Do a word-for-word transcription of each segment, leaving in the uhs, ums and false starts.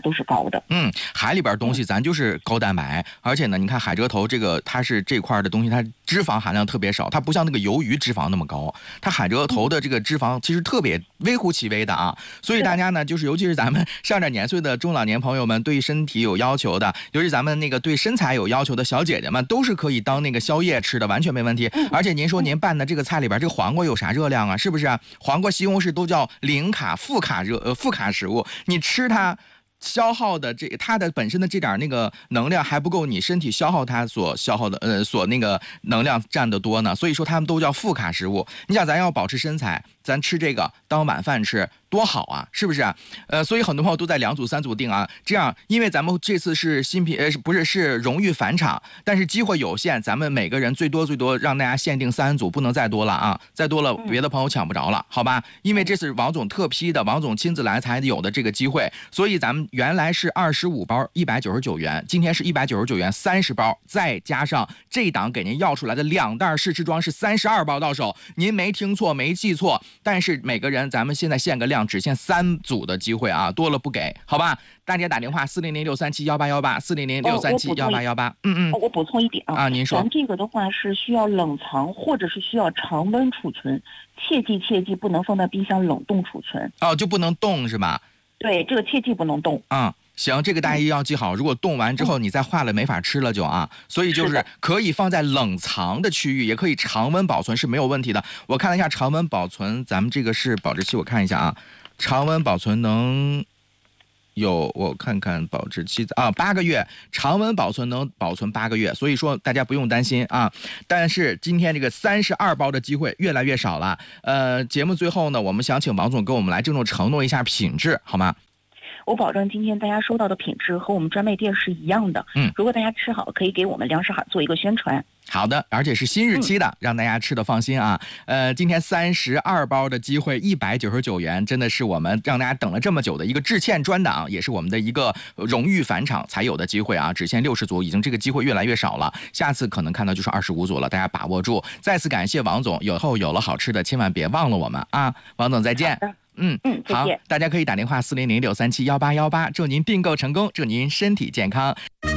都是高的。 嗯，海里边东西咱就是高蛋白，而且呢，你看海蜇头这个它是这块的东西，它脂肪含量特别少，它不像那个鱿鱼脂肪那么高，它海蜇头的这个脂肪其实特别微乎其微的啊。所以大家呢，就是尤其是咱们上点年岁的中老年朋友们，对身体有要求的，尤其咱们那个对身材有要求的小姐姐们，都是可以当那个宵夜吃的，完全没问题。而且您说您拌的这个菜里边，这个黄瓜有啥热量啊？是不是啊？黄瓜、西红柿都叫零卡、负卡热呃负卡食物，你吃它。消耗的这它的本身的这点那个能量还不够你身体消耗它所消耗的呃所那个能量占得多呢，所以说它们都叫负卡食物。你想咱要保持身材，咱吃这个当晚饭吃多好啊，是不是啊？呃，所以很多朋友都在两组三组定啊，这样因为咱们这次是新品呃不是是荣誉返场，但是机会有限，咱们每个人最多最多让大家限定三组，不能再多了啊，再多了别的朋友抢不着了，好吧？因为这是王总特批的，王总亲自来才有的这个机会，所以咱们原来是二十五包一百九十九元，今天是一百九十九元三十包，再加上这档给您要出来的两袋试吃装是三十二包到手，您没听错没记错，但是每个人咱们现在限个量，只限三组的机会啊，多了不给，好吧？大家打电话四零零六三七幺八幺八四零零六三七幺八幺八。嗯嗯， 我补充一点啊， 啊，您说， 咱这个的话是需要冷藏或者是需要常温储存，切记切记不能放在冰箱冷冻储存。 哦，就不能冻是吧？ 对，这个切记不能冻。 嗯。行，这个大家要记好，如果冻完之后你再化了没法吃了就啊，所以就是可以放在冷藏的区域，也可以常温保存是没有问题的。我看了一下常温保存，咱们这个是保质期，我看一下啊，常温保存能有我看看保质期啊，八个月，常温保存能保存八个月，所以说大家不用担心啊。但是今天这个三十二包的机会越来越少了，呃，节目最后呢，我们想请王总跟我们来郑重承诺一下品质，好吗？ 我保证今天大家收到的品质和我们专卖店是一样的。 嗯， 如果大家吃好，可以给我们粮食海做一个宣传。 好的，而且是新日期的，嗯、让大家吃的放心啊。呃，今天三十二包的机会，一百九十九元，真的是我们让大家等了这么久的一个致歉专档，也是我们的一个荣誉返场才有的机会啊。只限六十组，已经这个机会越来越少了，下次可能看到就是二十五组了，大家把握住。再次感谢王总，以后有了好吃的，千万别忘了我们啊。王总再见。嗯嗯， 好，大家可以打电话四零零六三七幺八幺八，祝您订购成功，祝您身体健康。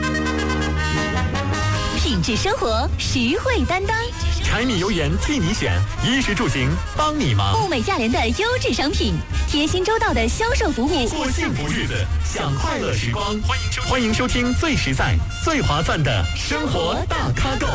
品质生活，实惠担当， 柴米油盐替你选，衣食住行帮你忙。 物美价廉的优质商品，贴心周到的销售服务， 过幸福日子，享快乐时光。欢迎收欢迎收听最实在、最划算的生活大咖购。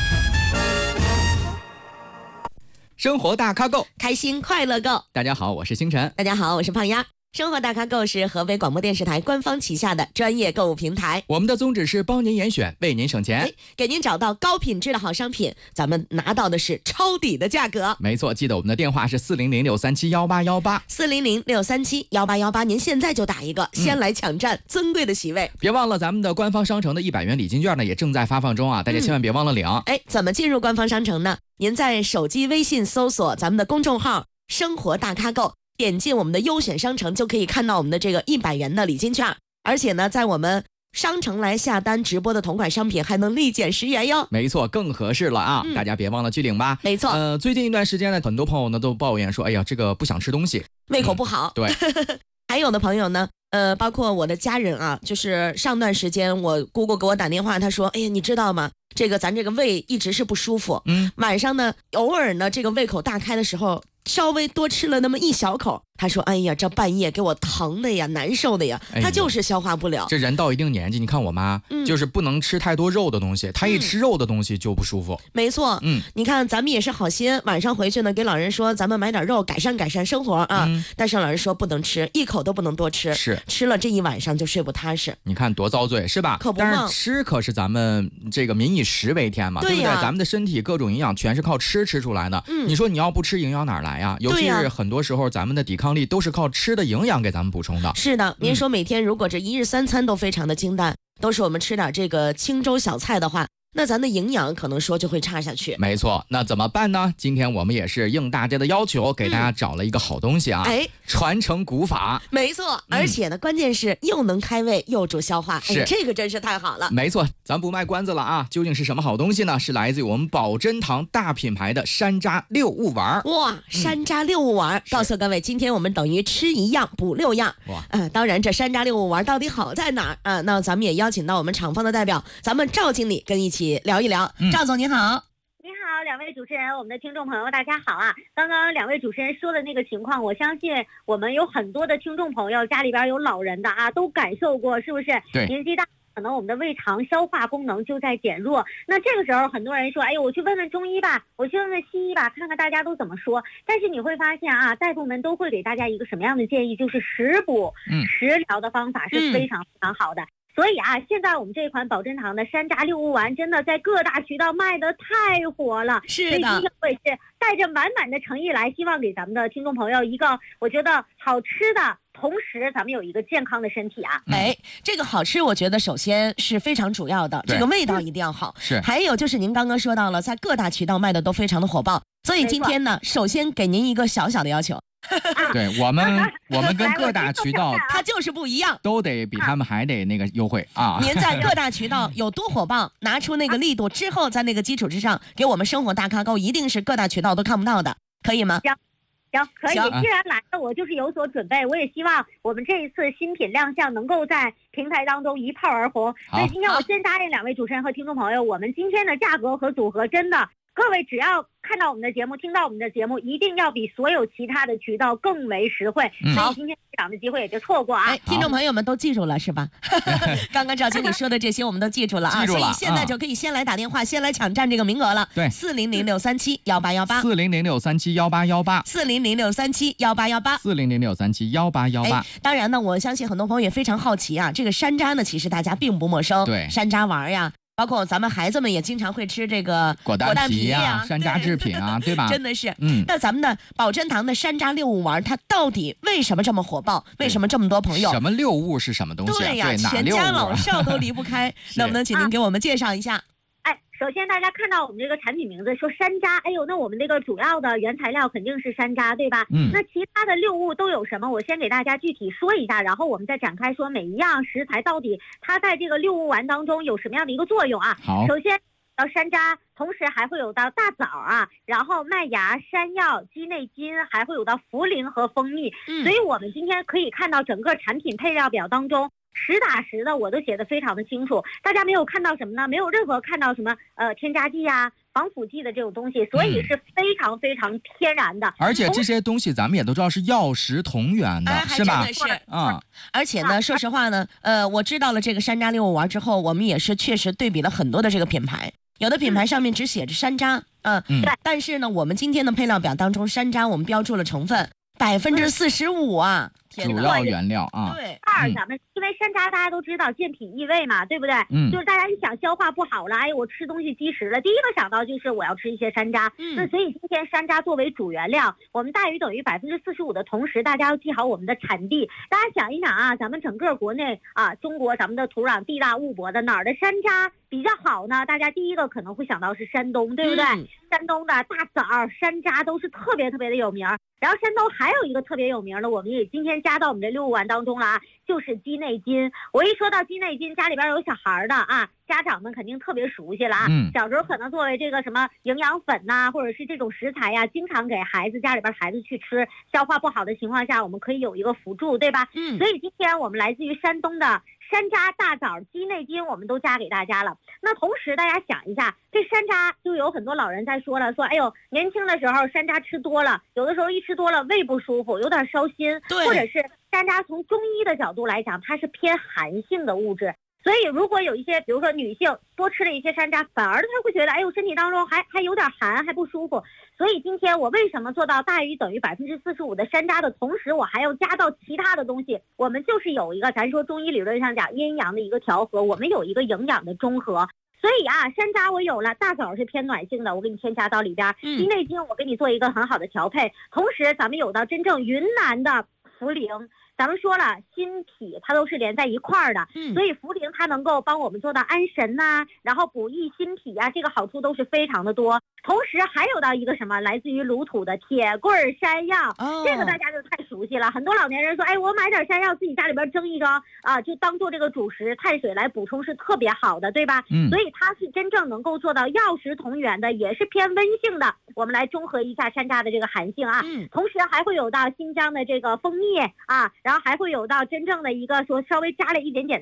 生活大咖购， 开心快乐购。 大家好，我是星辰。 大家好，我是胖丫。生活大咖购是河北广播电视台官方旗下的专业购物平台， 我们的宗旨是帮您严选，为您省钱， 给您找到高品质的好商品，咱们拿到的是抄底的价格。 没错，记得我们的电话是四零零六三七幺八幺八， 四零零六三七幺八幺八，您现在就打一个，先来抢占尊贵的席位。 嗯、别忘了咱们的官方商城的一百元礼金券呢，也正在发放中啊，大家千万别忘了领。 哎、嗯，怎么进入官方商城呢？您在手机微信搜索咱们的公众号“生活大咖购”。点进我们的优选商城，就可以看到我们的这个一百元的礼金券，而且呢，在我们商城来下单直播的同款商品还能立减十元哟。 没错，更合适了啊！嗯、大家别忘了去领吧。 没错， 呃，最近一段时间呢，很多朋友呢都抱怨说，哎呀，这个不想吃东西， 胃口不好。 嗯、对， 还有的朋友呢，呃，包括我的家人啊，就是上段时间我姑姑给我打电话，她说，哎呀，你知道吗？这个咱这个胃一直是不舒服，嗯，晚上呢，偶尔呢，这个胃口大开的时候。稍微多吃了那么一小口，他说：“哎呀，这半夜给我疼的呀，难受的呀，他就是消化不了。” 这人到一定年纪，你看我妈，嗯、就是不能吃太多肉的东西，她一吃肉的东西就不舒服。 嗯、没错，嗯，你看咱们也是好心，晚上回去呢，给老人说咱们买点肉，改善改善生活啊。嗯、但是老人说不能吃，一口都不能多吃， 是吃了这一晚上就睡不踏实。 你看多遭罪是吧？ 可不嘛。 但是吃可是咱们这个民以食为天嘛，对, 对不对？咱们的身体各种营养全是靠吃吃出来的。嗯，你说你要不吃营养哪来呀？尤其是很多时候咱们的抵抗力都是靠吃的营养给咱们补充的。 是的，您说每天如果这一日三餐都非常的清淡，嗯、都是我们吃点这个清粥小菜的话， 那咱的营养可能说就会差下去。 没错，那怎么办呢？今天我们也是应大家的要求，给大家找了一个好东西啊， 哎， 传承古法。 没错，而且呢，关键是又能开胃又助消化，哎，这个真是太好了。 没错，咱不卖关子了啊，究竟是什么好东西呢？是来自于我们宝珍堂大品牌的山楂六物丸。 哇，山楂六物丸，告诉各位，今天我们等于吃一样补六样。哇，呃，当然这山楂六物丸到底好在哪儿啊？那咱们也邀请到我们厂方的代表，咱们赵经理跟一起聊一聊。嗯、赵总您好。 你好，两位主持人，我们的听众朋友，大家好啊！刚刚两位主持人说的那个情况，我相信我们有很多的听众朋友，家里边有老人的啊，都感受过，是不是？ 对， 年纪大，可能我们的胃肠消化功能就在减弱。那这个时候，很多人说，哎呦，我去问问中医吧，我去问问西医吧，看看大家都怎么说。但是你会发现啊，大夫们都会给大家一个什么样的建议？就是食补、嗯、食疗的方法是非常非常好的。嗯，所以啊，现在我们这款宝珍堂的山楂六物丸真的在各大渠道卖的太火了。 是的， 所以今天我也是带着满满的诚意来，希望给咱们的听众朋友一个我觉得好吃的，同时咱们有一个健康的身体啊。 哎，这个好吃，我觉得首先是非常主要的，这个味道一定要好。 是， 还有就是您刚刚说到了，在各大渠道卖的都非常的火爆，所以今天呢，首先给您一个小小的要求。 对我们，我们跟各大渠道它就是不一样， 都得比他们还得那个优惠啊！ 您在各大渠道有多火爆，拿出那个力度之后，在那个基础之上，给我们生活大咖糕，一定是各大渠道都看不到的，可以吗？ 行，行，可以。既然来了，我就是有所准备。我也希望我们这一次新品亮相能够在平台当中一炮而红。所以今天我先答应两位主持人和听众朋友，我们今天的价格和组合真的。各位只要看到我们的节目，听到我们的节目，一定要比所有其他的渠道更为实惠。嗯、所以今天这档的机会也就错过啊！ 哎，听众朋友们都记住了是吧？刚刚赵经理说的这些我们都记住了啊， 记住了， 所以现在就可以先来打电话，嗯、先来抢占这个名额了。 对， 四零零六三七幺八幺八， 四零零六三七幺八幺八， 四零零六三七幺八幺八， 四零零六三七幺八幺八。 当然呢，我相信很多朋友也非常好奇啊，这个山楂呢，其实大家并不陌生。 对， 山楂丸呀。包括咱们孩子们也经常会吃这个果丹皮呀、啊、山楂制品啊，对吧？ 真的是，嗯。那咱们的宝珍堂的山楂六物丸，它到底为什么这么火爆？为什么这么多朋友？ 什么六物是什么东西、啊？ 对呀， 对全家老少都离不开。能不能请您给我们介绍一下？ 哎，首先大家看到我们这个产品名字说山楂，哎呦，那我们这个主要的原材料肯定是山楂，对吧？嗯。那其他的六物都有什么？我先给大家具体说一下，然后我们再展开说每一样食材到底它在这个六物丸当中有什么样的一个作用啊？ 好。 首先到山楂，同时还会有到大枣啊，然后麦芽、山药、鸡内金，还会有到茯苓和蜂蜜。嗯。所以我们今天可以看到整个产品配料表当中。实打实的我都写得非常的清楚，大家没有看到什么呢？没有任何看到什么呃添加剂呀、啊、防腐剂的这种东西，所以是非常非常天然的。 而且这些东西咱们也都知道是药食同源的， 哎、 是吧？ 是嗯。 而且呢，说实话呢，呃，我知道了这个山楂六物丸之后，我们也是确实对比了很多的这个品牌，有的品牌上面只写着山楂，嗯，嗯但是呢，我们今天的配料表当中，山楂我们标注了成分。百分之四十五啊， 主要原料啊。 对，二咱们因为山楂大家都知道健脾益胃嘛，对不对？嗯，就是大家一想消化不好了，哎，我吃东西积食了，第一个想到就是我要吃一些山楂。嗯，那所以今天山楂作为主原料，我们大于等于百分之四十五的同时，大家要记好我们的产地。大家想一想啊，咱们整个国内啊，中国咱们的土壤地大物博的，哪儿的山楂比较好呢？大家第一个可能会想到是山东，对不对？嗯、山东的大枣、山楂都是特别特别的有名。然后山东还有一个特别有名的，我们也今天加到我们这六物丸当中了啊，就是鸡内金。我一说到鸡内金，家里边有小孩的啊，家长们肯定特别熟悉了啊。嗯。小时候可能作为这个什么营养粉呐、啊，或者是这种食材呀、啊，经常给孩子家里边孩子去吃，消化不好的情况下，我们可以有一个辅助，对吧？嗯。所以今天我们来自于山东的山楂、大枣、鸡内金，我们都加给大家了。那同时大家想一下，这山楂就有很多老人在说了，说哎呦，年轻的时候山楂吃多了，有的时候一吃多了胃不舒服，有点烧心， 对， 或者是山楂从中医的角度来讲，它是偏寒性的物质。所以如果有一些比如说女性多吃了一些山楂，反而她会觉得哎呦身体当中还还有点寒，还不舒服。所以今天我为什么做到大于等于百分之四十五的山楂的同时，我还要加到其他的东西？我们就是有一个咱说中医理论上讲阴阳的一个调和，我们有一个营养的中和。所以啊，山楂我有了，大枣是偏暖性的，我给你添加到里边，鸡内金我给你做一个很好的调配。同时咱们有到真正云南的茯苓， 咱们说了，心脾它都是连在一块儿的， 嗯， 所以茯苓它能够帮我们做到安神呐、啊，然后补益心脾啊，这个好处都是非常的多。同时还有到一个什么，来自于鲁土的铁棍山药，哦，这个大家就太熟悉了。很多老年人说，哎，我买点山药自己家里边蒸一蒸啊，就当做这个主食碳水来补充是特别好的，对吧？ 嗯， 所以它是真正能够做到药食同源的，也是偏温性的。我们来中和一下山楂的这个寒性啊， 嗯， 同时还会有到新疆的这个蜂蜜啊，然后还会有到真正的一个说稍微加了一点点